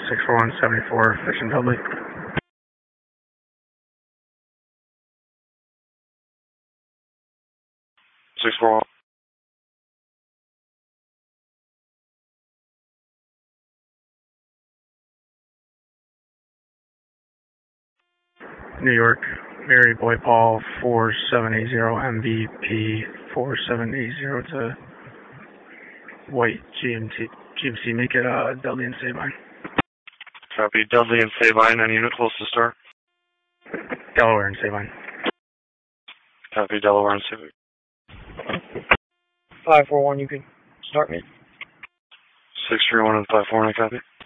64174, Fiction Dudley. 641. New York, Mary Boy Paul 4780, MVP 4780 to White GMC, make it Dudley and Sabine. Copy, Dudley and Sabine, any unit close to start? Delaware and Sabine. Copy, Delaware and Sabine. 541, you can start me. 631 and 541, copy.